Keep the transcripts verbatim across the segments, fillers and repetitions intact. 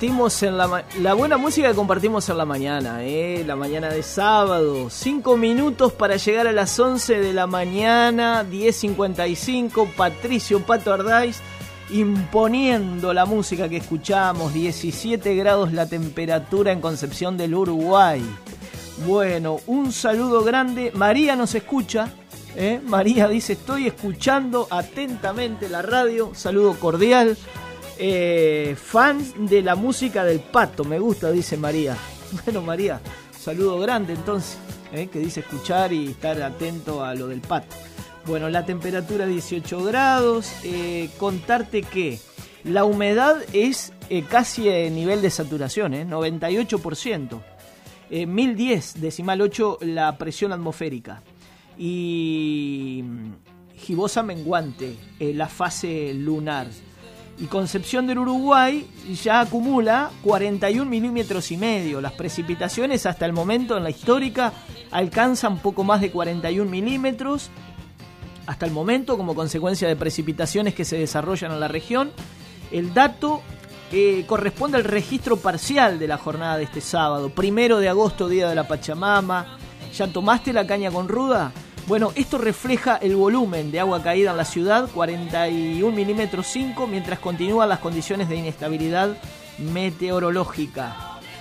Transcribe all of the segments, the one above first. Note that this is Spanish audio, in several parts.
compartimos en la ma- la buena música que compartimos en la mañana, eh, la mañana de sábado. Cinco minutos para llegar a las once de la mañana, diez cincuenta y cinco. Patricio Pato Ardáiz imponiendo la música que escuchamos. diecisiete grados la temperatura en Concepción del Uruguay. Bueno, un saludo grande. María nos escucha. ¿eh? María dice: estoy escuchando atentamente la radio. Saludo cordial. Eh, fans de la música del Pato, me gusta, dice María. Bueno, María, saludo grande entonces, eh, que dice escuchar y estar atento a lo del Pato. Bueno, la temperatura dieciocho grados. Eh, contarte que la humedad es eh, casi el nivel de saturación, eh, noventa y ocho por ciento. Eh, mil diez decimal ocho la presión atmosférica. Y gibosa menguante, eh, la fase lunar. Y Concepción del Uruguay ya acumula cuarenta y un milímetros y medio. Las precipitaciones hasta el momento en la histórica alcanzan poco más de cuarenta y un milímetros. Hasta el momento, como consecuencia de precipitaciones que se desarrollan en la región. El dato eh, corresponde al registro parcial de la jornada de este sábado. Primero de agosto, día de la Pachamama. ¿Ya tomaste la caña con ruda? Bueno, esto refleja el volumen de agua caída en la ciudad, cuarenta y un milímetros cinco, mientras continúan las condiciones de inestabilidad meteorológica.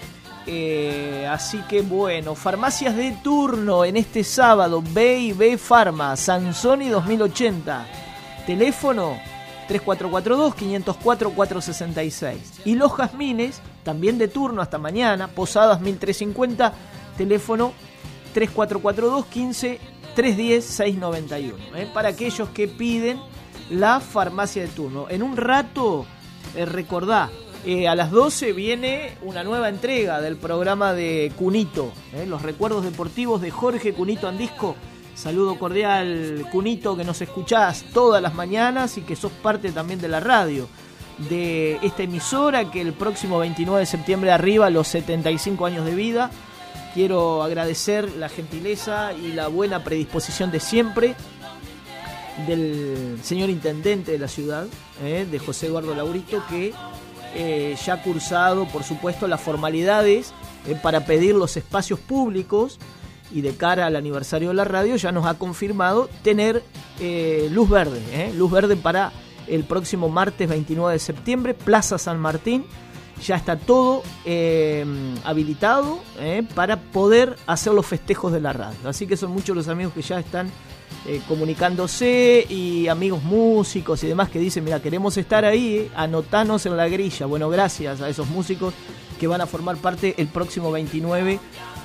Eh, así que bueno, farmacias de turno en este sábado: B y B Pharma, Sansoni dos mil ochenta, teléfono tres cuatro cuatro dos, cinco cero cuatro, cuatro seis seis. Y Los Jazmines, también de turno hasta mañana, Posadas mil trescientos cincuenta, teléfono tres cuatro cuatro dos, quince, tres diez, seis noventa y uno, ¿eh? Para aquellos que piden la farmacia de turno. En un rato, eh, recordá, eh, a las doce viene una nueva entrega del programa de Cunito, ¿eh? Los recuerdos deportivos de Jorge Cunito Andisco. Saludo cordial, Cunito, que nos escuchás todas las mañanas y que sos parte también de la radio de esta emisora, que el próximo veintinueve de septiembre arriba los setenta y cinco años de vida. Quiero agradecer la gentileza y la buena predisposición de siempre del señor intendente de la ciudad, eh, de José Eduardo Laurito, que eh, ya ha cursado, por supuesto, las formalidades eh, para pedir los espacios públicos, y de cara al aniversario de la radio ya nos ha confirmado tener eh, luz verde, eh, luz verde para el próximo martes veintinueve de septiembre, Plaza San Martín. Ya está todo eh, habilitado eh, para poder hacer los festejos de la radio. Así que son muchos los amigos que ya están eh, comunicándose, y amigos músicos y demás que dicen: mira, queremos estar ahí, eh, anotanos en la grilla. Bueno, gracias a esos músicos que van a formar parte el próximo veintinueve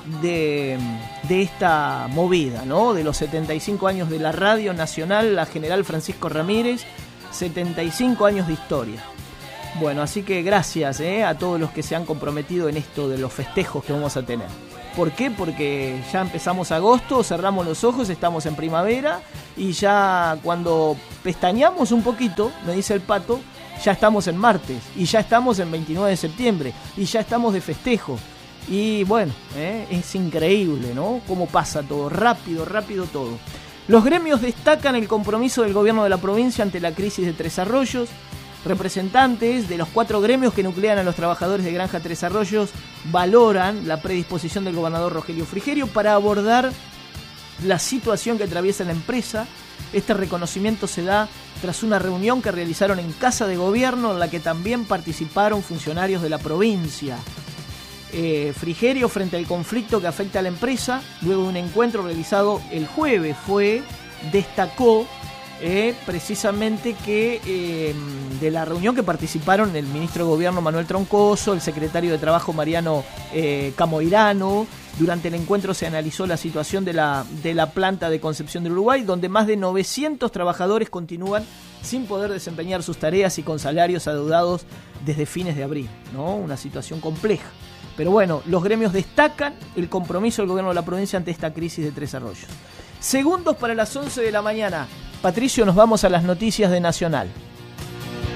de, de esta movida, ¿no? De los setenta y cinco años de la Radio Nacional, la General Francisco Ramírez, setenta y cinco años de historia. Bueno, así que gracias eh, a todos los que se han comprometido en esto de los festejos que vamos a tener. ¿Por qué? Porque ya empezamos agosto, cerramos los ojos, estamos en primavera, y ya cuando pestañeamos un poquito, me dice el Pato, ya estamos en martes, y ya estamos en veintinueve de septiembre, y ya estamos de festejo. Y bueno, eh, es increíble, ¿no? Cómo pasa todo, rápido, rápido todo. Los gremios destacan el compromiso del gobierno de la provincia ante la crisis de Tres Arroyos. Representantes de los cuatro gremios que nuclean a los trabajadores de Granja Tres Arroyos valoran la predisposición del gobernador Rogelio Frigerio para abordar la situación que atraviesa la empresa. Este reconocimiento se da tras una reunión que realizaron en Casa de Gobierno, en la que también participaron funcionarios de la provincia. Eh, Frigerio, frente al conflicto que afecta a la empresa, luego de un encuentro realizado el jueves, fue destacó Eh, precisamente que eh, de la reunión que participaron el ministro de Gobierno Manuel Troncoso, el secretario de Trabajo Mariano eh, Camoirano. Durante el encuentro se analizó la situación de la, de la planta de Concepción del Uruguay, donde más de novecientos trabajadores continúan sin poder desempeñar sus tareas y con salarios adeudados desde fines de abril, ¿no? Una situación compleja. Pero bueno, los gremios destacan el compromiso del gobierno de la provincia ante esta crisis de Tres Arroyos. Segundos para las once de la mañana. Patricio, nos vamos a las noticias de Nacional.